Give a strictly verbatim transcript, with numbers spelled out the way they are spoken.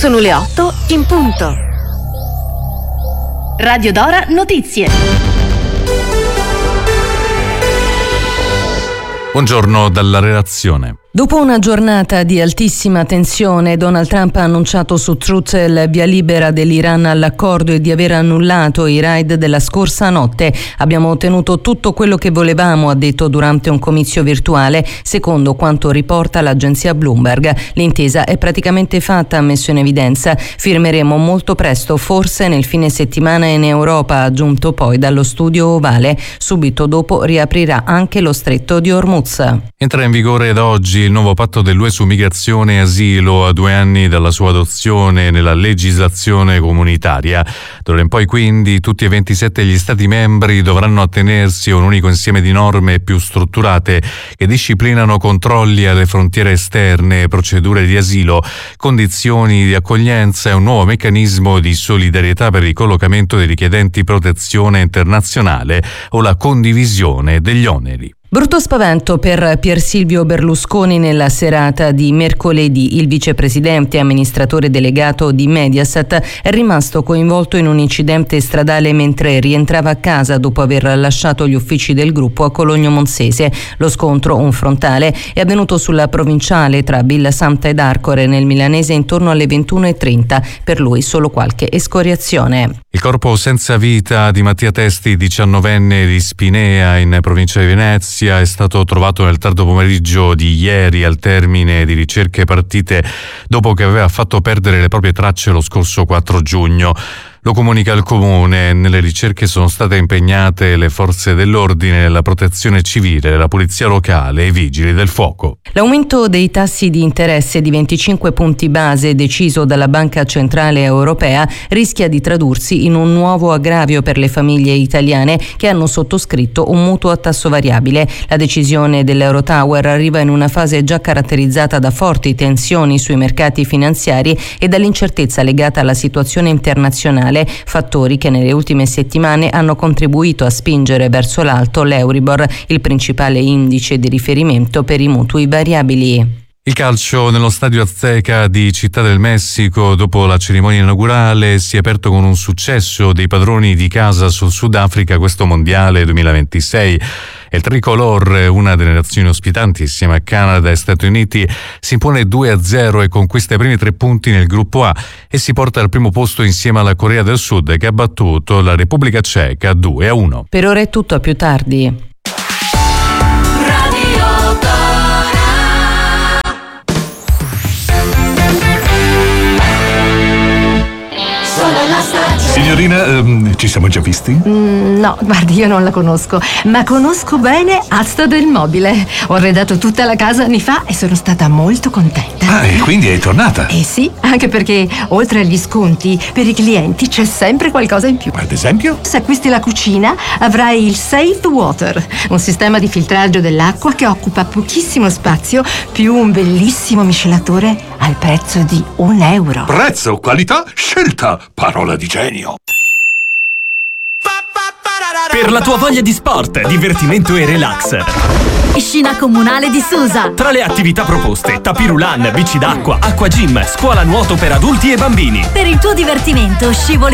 Sono le otto in punto. Radio Dora Notizie. Buongiorno dalla redazione. Dopo una giornata di altissima tensione, Donald Trump ha annunciato su Truth il via libera dell'Iran all'accordo e di aver annullato i raid della scorsa notte. Abbiamo ottenuto tutto quello che volevamo, ha detto durante un comizio virtuale, secondo quanto riporta l'agenzia Bloomberg. L'intesa è praticamente fatta, ha messo in evidenza. Firmeremo molto presto, forse nel fine settimana in Europa, ha aggiunto poi dallo studio ovale. Subito dopo riaprirà anche lo stretto di Hormuz. Entra in vigore da oggi il nuovo patto dell'U E su migrazione e asilo a due anni dalla sua adozione nella legislazione comunitaria. D'ora in poi quindi tutti e ventisette gli Stati membri dovranno attenersi a un unico insieme di norme più strutturate che disciplinano controlli alle frontiere esterne, procedure di asilo, condizioni di accoglienza e un nuovo meccanismo di solidarietà per il collocamento dei richiedenti protezione internazionale o la condivisione degli oneri. Brutto spavento per Pier Silvio Berlusconi nella serata di mercoledì. Il vicepresidente e amministratore delegato di Mediaset è rimasto coinvolto in un incidente stradale mentre rientrava a casa dopo aver lasciato gli uffici del gruppo a Cologno Monzese. Lo scontro, un frontale, è avvenuto sulla provinciale tra Villa Santa ed Arcore nel milanese intorno alle ventuno e trenta. Per lui solo qualche escoriazione. Il corpo senza vita di Mattia Testi, diciannovenne di Spinea in provincia di Venezia, è stato trovato nel tardo pomeriggio di ieri al termine di ricerche partite dopo che aveva fatto perdere le proprie tracce lo scorso quattro giugno. Lo comunica il comune. Nelle ricerche sono state impegnate le forze dell'ordine, la protezione civile, la polizia locale e i vigili del fuoco. L'aumento dei tassi di interesse di venticinque punti base deciso dalla Banca Centrale Europea rischia di tradursi in un nuovo aggravio per le famiglie italiane che hanno sottoscritto un mutuo a tasso variabile. La decisione dell'Eurotower arriva in una fase già caratterizzata da forti tensioni sui mercati finanziari e dall'incertezza legata alla situazione internazionale, fattori che nelle ultime settimane hanno contribuito a spingere verso l'alto l'Euribor, il principale indice di riferimento per i mutui variabili. Il calcio nello stadio Azteca di Città del Messico, dopo la cerimonia inaugurale, si è aperto con un successo dei padroni di casa sul Sudafrica questo mondiale duemilaventisei. Il tricolor, una delle nazioni ospitanti insieme a Canada e Stati Uniti, si impone due a zero e conquista i primi tre punti nel gruppo A e si porta al primo posto insieme alla Corea del Sud che ha battuto la Repubblica Ceca due a uno. Per ora è tutto, a più tardi. Signorina, ehm, ci siamo già visti? Mm, no, guardi, io non la conosco, ma conosco bene Asta del Mobile. Ho arredato tutta la casa anni fa e sono stata molto contenta. Ah, e quindi è tornata? Eh sì, anche perché oltre agli sconti per i clienti c'è sempre qualcosa in più. Ad esempio? Se acquisti la cucina avrai il Save the Water, un sistema di filtraggio dell'acqua che occupa pochissimo spazio più un bellissimo miscelatore al prezzo di un euro. Prezzo, qualità, scelta, parola di genio. Per la tua voglia di sport, divertimento e relax. Piscina comunale di Susa. Tra le attività proposte, tapirulan, bici d'acqua, acqua gym, scuola nuoto per adulti e bambini. Per il tuo divertimento, scivoli